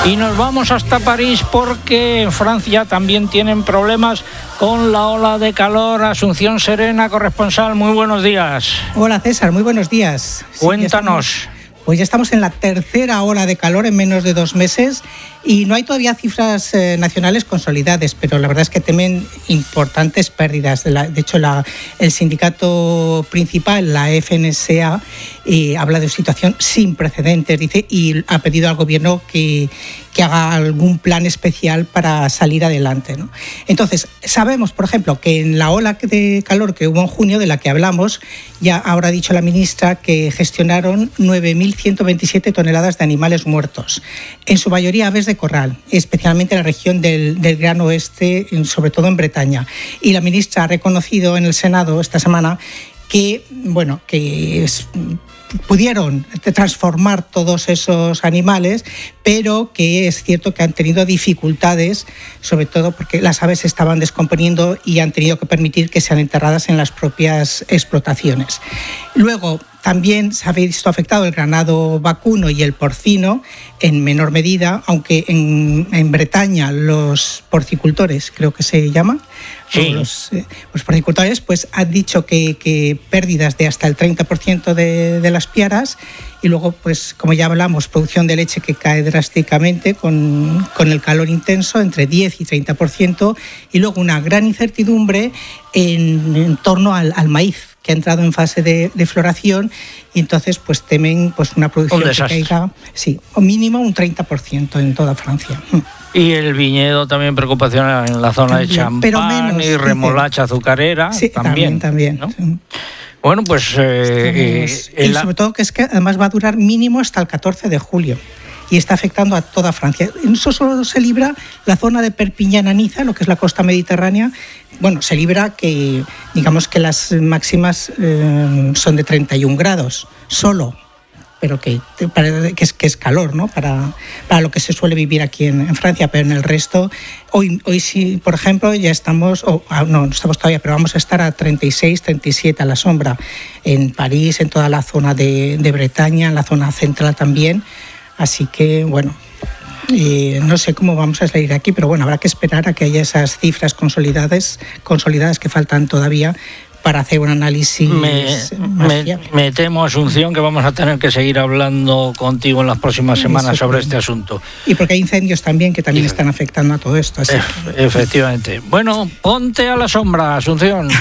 Y nos vamos hasta París porque en Francia también tienen problemas con la ola de calor. Asunción Serena, corresponsal, muy buenos días. Hola César, muy buenos días. Cuéntanos. Pues ya estamos en la tercera ola de calor en menos de 2 meses y no hay todavía cifras nacionales consolidadas, pero la verdad es que temen importantes pérdidas. De hecho, el sindicato principal, la FNSA, habla de una situación sin precedentes, dice, y ha pedido al gobierno que haga algún plan especial para salir adelante, ¿no? Entonces, sabemos, por ejemplo, que en la ola de calor que hubo en junio, de la que hablamos, ya ahora ha dicho la ministra que gestionaron 9.127 toneladas de animales muertos, en su mayoría aves de corral, especialmente en la región del Gran Oeste, sobre todo en Bretaña. Y la ministra ha reconocido en el Senado esta semana que pudieron transformar todos esos animales, pero que es cierto que han tenido dificultades, sobre todo porque las aves se estaban descomponiendo y han tenido que permitir que sean enterradas en las propias explotaciones. Luego, también se ha visto afectado el ganado vacuno y el porcino en menor medida, aunque en Bretaña los porcicultores, creo que se llama, sí. Los porcicultores pues han dicho que pérdidas de hasta el 30% de las piaras, y luego, pues como ya hablamos, producción de leche que cae drásticamente con el calor intenso, entre 10 y 30%, y luego una gran incertidumbre en torno al maíz, que ha entrado en fase de floración, y entonces pues temen pues una producción que caiga, sí, o mínimo un 30% en toda Francia. Y el viñedo también preocupación en la zona de champán y remolacha azucarera, sí, también, ¿no? Sí. Bueno, pues y sobre todo que es que además va a durar mínimo hasta el 14 de julio. Y está afectando a toda Francia. Eso solo se libra la zona de Perpiñán-Niza, lo que es la costa mediterránea. Bueno, se libra que, digamos que las máximas son de 31 grados, solo, pero que es calor, ¿no? Para lo que se suele vivir aquí en Francia, pero en el resto, hoy sí, por ejemplo, ya estamos, no estamos todavía, pero vamos a estar a 36, 37 a la sombra, en París, en toda la zona de Bretaña, en la zona central también. Así que, bueno, no sé cómo vamos a salir de aquí, pero bueno, habrá que esperar a que haya esas cifras consolidadas que faltan todavía para hacer un análisis me temo, Asunción, que vamos a tener que seguir hablando contigo en las próximas semanas sobre este asunto. Y porque hay incendios también que también están afectando a todo esto. Así Efectivamente. Bueno, ponte a la sombra, Asunción.